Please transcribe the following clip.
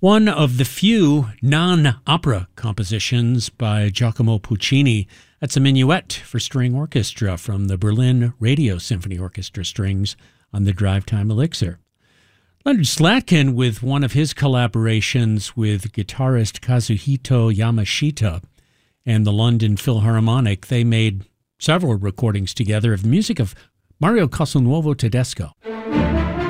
One of the few non-opera compositions by Giacomo Puccini. That's a minuet for string orchestra from the Berlin Radio Symphony Orchestra strings on the Drive Time Elixir. Leonard Slatkin with one of his collaborations with guitarist Kazuhito Yamashita and the London Philharmonic. They made several recordings together of the music of Mario Castelnuovo Tedesco.